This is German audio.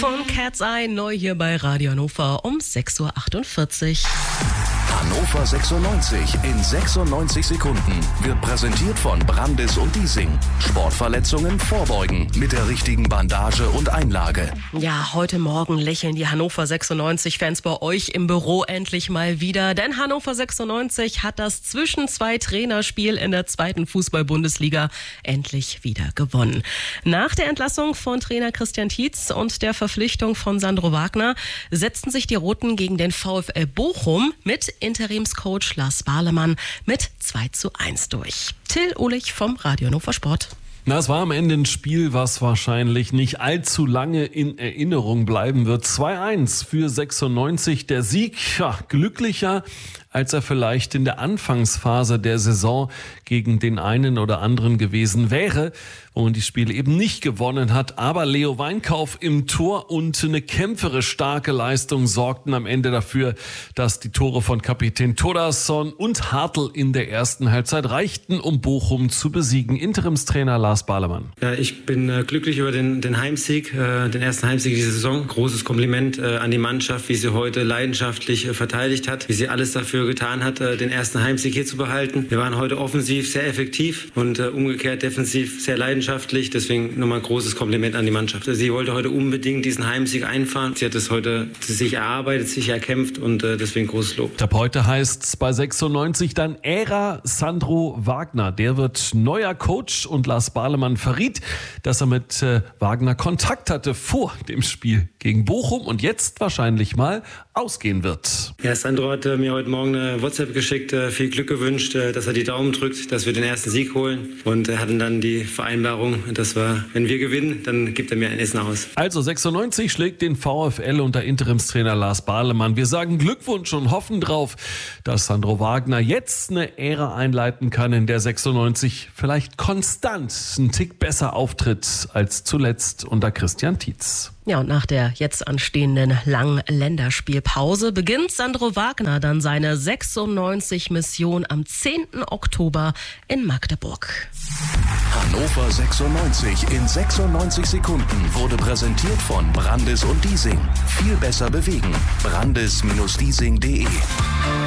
von Cat's Eye, neu hier bei Radio Hannover um 6.48 Uhr. Hannover 96 in 96 Sekunden wird präsentiert von Brandis und Diesing. Sportverletzungen vorbeugen mit der richtigen Bandage und Einlage. Ja, heute Morgen lächeln die Hannover 96-Fans bei euch im Büro endlich mal wieder. Denn Hannover 96 hat das Zwischen-2-Trainerspiel in der 2. Fußball-Bundesliga endlich wieder gewonnen. Nach der Entlassung von Trainer Christian Tietz und der Verpflichtung von Sandro Wagner setzten sich die Roten gegen den VfL Bochum mit Interimscoach Lars Barlemann mit 2:1 durch. Till Uhlich vom Radio Hannover Sport. Es war am Ende ein Spiel, was wahrscheinlich nicht allzu lange in Erinnerung bleiben wird. 2:1 für 96. Der Sieg, ja, glücklicher, als er vielleicht in der Anfangsphase der Saison gegen den einen oder anderen gewesen wäre, wo man die Spiele eben nicht gewonnen hat. Aber Leo Weinkauf im Tor und eine kämpferisch starke Leistung sorgten am Ende dafür, dass die Tore von Kapitän Thordarson und Hartl in der ersten Halbzeit reichten, um Bochum zu besiegen. Interimstrainer Lars Barlemann. Ja, ich bin glücklich über den Heimsieg, den ersten Heimsieg dieser Saison. Großes Kompliment an die Mannschaft, wie sie heute leidenschaftlich verteidigt hat, wie sie alles dafür getan hat, den ersten Heimsieg hier zu behalten. Wir waren heute offensiv sehr effektiv und umgekehrt defensiv sehr leidenschaftlich. Deswegen nochmal ein großes Kompliment an die Mannschaft. Sie wollte heute unbedingt diesen Heimsieg einfahren. Sie hat es heute sich erarbeitet, sich erkämpft und deswegen großes Lob. Ab heute heißt es bei 96 dann Ära Sandro Wagner. Der wird neuer Coach und Lars Barlemann verriet, dass er mit Wagner Kontakt hatte vor dem Spiel gegen Bochum und jetzt wahrscheinlich mal ausgehen wird. Ja, Sandro hat mir heute Morgen eine WhatsApp geschickt, viel Glück gewünscht, dass er die Daumen drückt, dass wir den ersten Sieg holen. Und er hatte dann die Vereinbarung, dass wenn wir gewinnen, dann gibt er mir ein Essen aus. Also 96 schlägt den VfL unter Interimstrainer Lars Barlemann. Wir sagen Glückwunsch und hoffen drauf, dass Sandro Wagner jetzt eine Ära einleiten kann, in der 96 vielleicht konstant einen Tick besser auftritt als zuletzt unter Christian Tietz. Ja, und nach der jetzt anstehenden langen Länderspielpause beginnt Sandro Wagner dann seine 96-Mission am 10. Oktober in Magdeburg. Hannover 96 in 96 Sekunden wurde präsentiert von Brandis und Diesing. Viel besser bewegen. Brandis-Diesing.de